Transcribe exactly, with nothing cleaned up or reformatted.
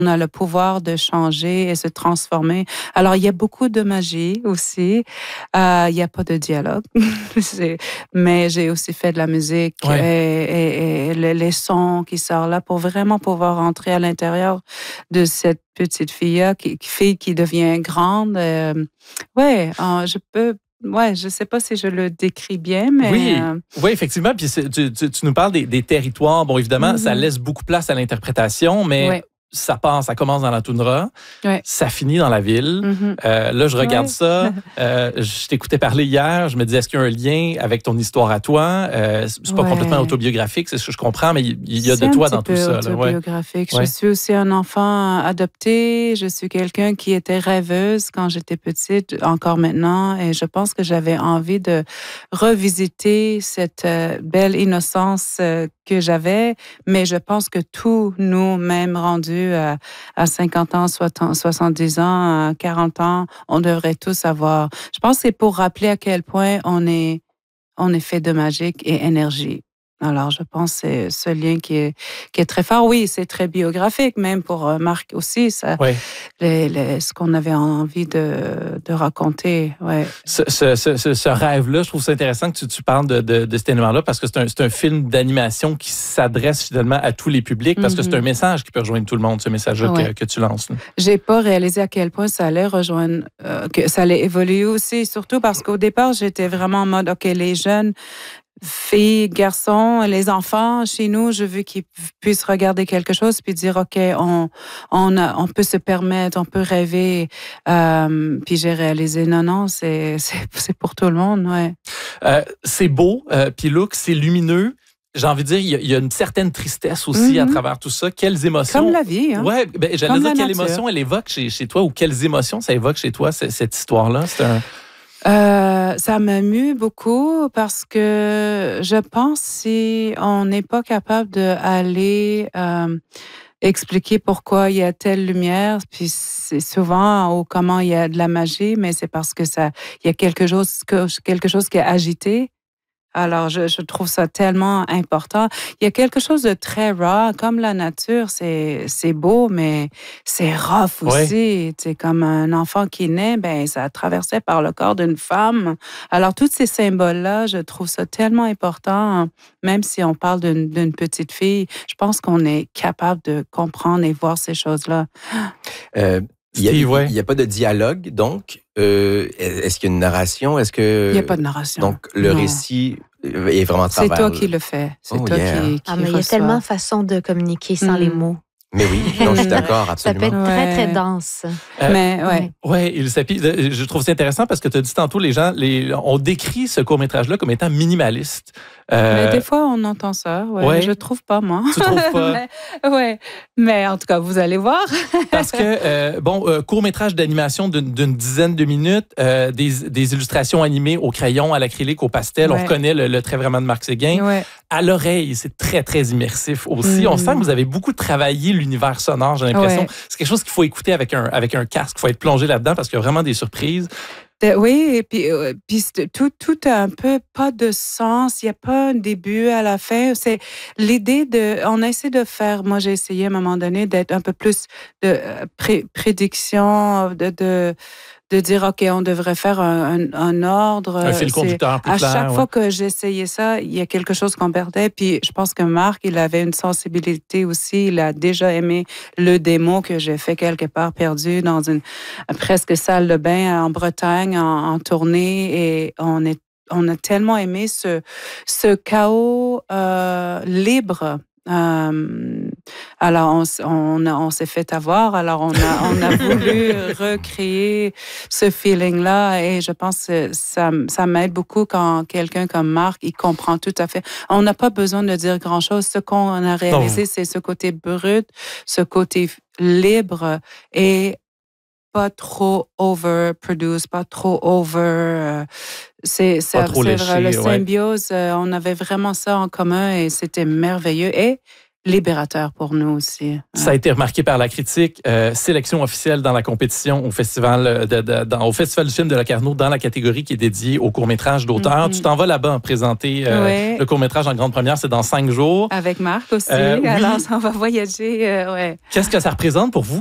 On a le pouvoir de changer et se transformer. Alors, il y a beaucoup de magie aussi. Euh, il n'y a pas de dialogue. Mais j'ai aussi fait de la musique ouais. et, et, et les, les sons qui sortent là pour vraiment pouvoir entrer à l'intérieur de cette petite fille-là, qui, fille qui devient grande. Euh, ouais, euh, je peux... Ouais, je sais pas si je le décris bien, mais... Oui, euh... oui, effectivement. Puis tu, tu, tu nous parles des, des territoires. Bon, évidemment, mm-hmm. ça laisse beaucoup de place à l'interprétation, mais... Ouais. Ça part, ça commence dans la toundra, ouais. ça finit dans la ville. Mm-hmm. Euh, là, je regarde ouais. ça. Euh, je t'écoutais parler hier. Je me disais, est-ce qu'il y a un lien avec ton histoire à toi? Euh, c'est pas ouais. complètement autobiographique, c'est ce que je comprends, mais il y a c'est de toi dans tout ça. C'est autobiographique. Ouais. Je suis aussi un enfant adopté. Je suis quelqu'un qui était rêveuse quand j'étais petite, encore maintenant. Et je pense que j'avais envie de revisiter cette euh, belle innocence euh, que j'avais. Mais je pense que tous nous, même rendus à, à cinquante ans, soixante-dix ans, à quarante ans, on devrait tous avoir. Je pense que c'est pour rappeler à quel point on est, on est fait de magique et énergie. Alors, je pense que c'est ce lien qui est, qui est très fort. Oui, c'est très biographique, même pour Marc aussi, ça, oui. les, les, ce qu'on avait envie de, de raconter. Ouais. Ce, ce, ce, ce rêve-là, je trouve ça intéressant que tu, tu parles de, de, de cet élément-là, parce que c'est un, c'est un film d'animation qui s'adresse finalement à tous les publics, parce mm-hmm. que c'est un message qui peut rejoindre tout le monde, ce message-là ouais. que, que tu lances. Là. J'ai pas réalisé à quel point ça allait rejoindre, euh, que ça allait évoluer aussi, surtout parce qu'au départ, j'étais vraiment en mode, OK, les jeunes, filles, garçons, les enfants, chez nous, je veux qu'ils puissent regarder quelque chose puis dire, OK, on, on, a, on peut se permettre, on peut rêver. Euh, puis j'ai réalisé, non, non, c'est, c'est, c'est pour tout le monde, ouais. Euh, c'est beau, euh, puis look, c'est lumineux. J'ai envie de dire, il y, a, il y a une certaine tristesse aussi mm-hmm. à travers tout ça. Quelles émotions... Comme la vie, hein? Ouais, ben, j'allais Comme dire, quelle nature. émotion elle évoque chez, chez toi ou quelles émotions ça évoque chez toi, cette, cette histoire-là? C'est un... Euh, ça m'amuse beaucoup parce que je pense si on n'est pas capable d'aller euh, expliquer pourquoi il y a telle lumière, puis c'est souvent ou comment il y a de la magie, mais c'est parce que ça, il y a quelque chose, quelque chose qui est agité. Alors, je, je trouve ça tellement important. Il y a quelque chose de très raw, comme la nature, c'est, c'est beau, mais c'est rough aussi. Oui. C'est comme un enfant qui naît, ben ça a traversé par le corps d'une femme. Alors, tous ces symboles-là, je trouve ça tellement important, même si on parle d'une, d'une petite fille. Je pense qu'on est capable de comprendre et voir ces choses-là. Euh, il n'y a, ouais. a pas de dialogue, donc... Euh, est-ce qu'il y a une narration? Est-ce que... Il n'y a pas de narration. Donc, le non. récit est vraiment à travers... C'est toi qui le fais. C'est oh, toi yeah. qui, qui ah, mais il y a tellement de façons de communiquer sans mm. les mots. Mais oui, non, je suis d'accord, absolument. Ça peut être très, ouais. très dense. Euh, mais ouais. Ouais, il s'appuie. Je trouve ça intéressant parce que tu as dit tantôt, les gens, les, on décrit ce court-métrage-là comme étant minimaliste. Euh, mais des fois, on entend ça. Ouais, ouais. Je trouve pas, moi. Tu trouves pas? mais, ouais. Mais en tout cas, vous allez voir. Parce que, euh, bon, euh, court-métrage d'animation d'une, d'une dizaine de minutes, euh, des, des illustrations animées au crayon, à l'acrylique, au pastel. Ouais. On reconnaît le, le trait vraiment de Marc Séguin. Ouais. À l'oreille, c'est très, très immersif aussi. Mm. On sent que vous avez beaucoup travaillé l'univers sonore, j'ai l'impression. Ouais. C'est quelque chose qu'il faut écouter avec un, avec un casque. Il faut être plongé là-dedans parce qu'il y a vraiment des surprises. Oui, et puis, puis tout, tout a un peu pas de sens. Il n'y a pas un début à la fin. C'est l'idée de... On essaie de faire... Moi, j'ai essayé à un moment donné d'être un peu plus de pré, prédiction, de... de de dire, OK, on devrait faire un, un, un ordre. Un fil conducteur plus à clair. À chaque ouais. fois que j'essayais ça, il y a quelque chose qu'on perdait. Puis je pense que Marc, il avait une sensibilité aussi. Il a déjà aimé le démo que j'ai fait quelque part perdu dans une presque salle de bain en Bretagne, en, en tournée. Et on, est, on a tellement aimé ce, ce chaos euh, libre. Euh, alors on, on, a, on s'est fait avoir, alors on a, on a voulu recréer ce feeling-là et je pense que ça, ça m'aide beaucoup quand quelqu'un comme Marc, il comprend tout à fait. On n'a pas besoin de dire grand-chose. Ce qu'on a réalisé, non. c'est ce côté brut, ce côté libre et pas trop overproduce, pas trop over... C'est, c'est, pas trop c'est léché, vrai, le ouais. symbiose, euh, on avait vraiment ça en commun et c'était merveilleux. Et libérateur pour nous aussi. Ça a été remarqué par la critique. Euh, sélection officielle dans la compétition au festival, de, de, dans, au festival du film de Locarno dans la catégorie qui est dédiée au court-métrage d'auteur. Mm-hmm. Tu t'en vas là-bas présenter euh, ouais. le court-métrage en grande première. C'est dans cinq jours. Avec Marc aussi. Euh, oui. Alors, on va voyager. Euh, ouais. Qu'est-ce que ça représente pour vous?